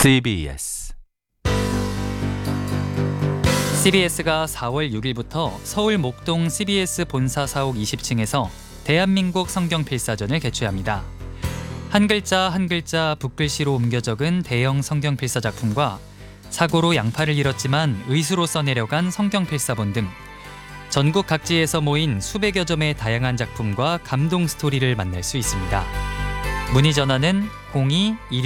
CBS가 4월 6일부터 서울 목동 CBS 본사 사옥 20층에서 대한민국 성경필사전을 개최합니다. 한 글자 한 글자 붓글씨로 옮겨 적은 대형 성경필사 작품과 사고로 양팔을 잃었지만 의수로 써내려간 성경필사본 등 전국 각지에서 모인 수백여 점의 다양한 작품과 감동 스토리를 만날 수 있습니다. 문의 전화는 02-26